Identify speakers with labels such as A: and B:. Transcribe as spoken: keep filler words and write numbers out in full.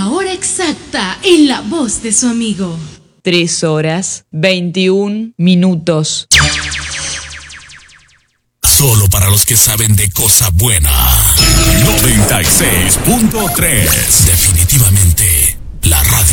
A: La hora exacta en la voz de su amigo.
B: Tres horas, veintiún minutos.
C: Solo para los que saben de cosa buena. noventa y seis punto tres. Definitivamente, la radio